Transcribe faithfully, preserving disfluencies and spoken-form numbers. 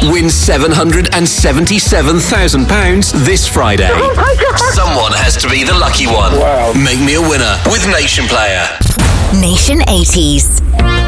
Win seven hundred seventy-seven thousand pounds this Friday. Oh my God. Someone has to be the lucky one. Wow. Make me a winner with Nation Player. Nation eighties.